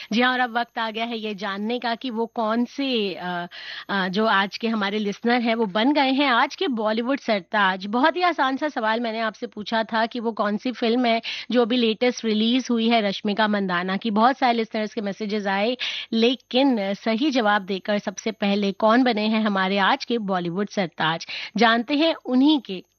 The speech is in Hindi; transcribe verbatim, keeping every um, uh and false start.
जी हाँ, और अब वक़्त आ गया है ये जानने का कि वो कौन से अ अ, जो आज के हमारे लिसनर हैं वो बन गए हैं आज के बॉलीवुड सरताज। बहुत ही आसान-सा सवाल मैंने आपसे पूछा था कि वो कौन-सी फ़िल्म है जो अभी लेटेस्ट रिलीज़ हुई है रश्मिका मंदाना की। बहुत सारे लिसनर्स के मैसेजेस आए, लेकिन सही जवाब देकर सबसे पहले कौन बने हैं हमारे आज के बॉलीवुड सरताज, जानते हैं उन्हीं के